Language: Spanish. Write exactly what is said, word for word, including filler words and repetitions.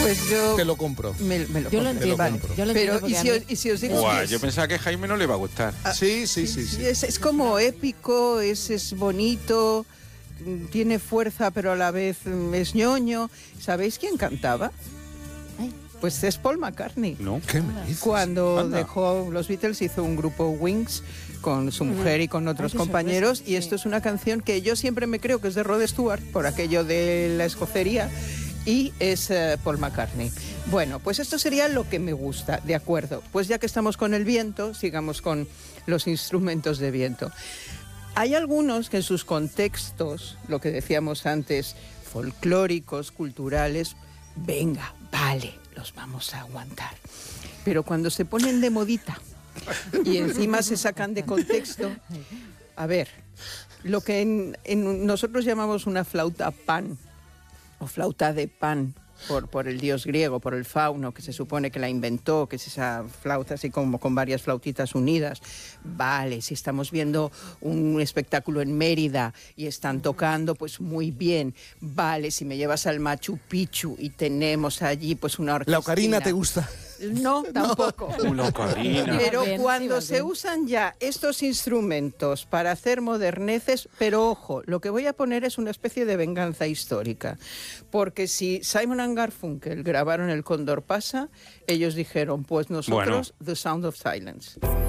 Pues yo... Te lo compro. Me, me lo Yo lo compro. entiendo, Vale. yo lo Pero, entiendo ¿y porque si, a os, mí- y si os digo Guau, que yo es, pensaba que a Jaime no le iba a gustar. Sí, sí, sí, sí. es, es como épico, es, es bonito, tiene fuerza, pero a la vez mm, es ñoño. ¿Sabéis quién cantaba? Ay. Pues es Paul McCartney. ¿No? ¿Qué me dices? Cuando Anda. dejó los Beatles hizo un grupo Wings con su mujer y con otros Ay, qué compañeros, sorpresa, y esto sí. es una canción que yo siempre me creo que es de Rod Stewart por aquello de la escocería, y es eh, Paul McCartney. Bueno, pues esto sería lo que me gusta, de acuerdo. Pues ya que estamos con el viento, sigamos con los instrumentos de viento. Hay algunos que en sus contextos, lo que decíamos antes, folclóricos, culturales, venga, vale, los vamos a aguantar. Pero cuando se ponen de modita y encima se sacan de contexto, a ver, lo que en, en nosotros llamamos una flauta pan o flauta de pan, por, por el dios griego, por el fauno, que se supone que la inventó, que es esa flauta así como con varias flautitas unidas. Vale, si estamos viendo un espectáculo en Mérida y están tocando, pues muy bien. Vale, si me llevas al Machu Picchu y tenemos allí pues una orquesta. ¿La ocarina te gusta? No, tampoco. Una ocarina. Pero Bien, sí, cuando va se bien. usan ya estos instrumentos para hacer moderneces, pero ojo, lo que voy a poner es una especie de venganza histórica, porque si Simon and Garfunkel grabaron El Cóndor pasa, ellos dijeron, pues nosotros, The Sound of Silence.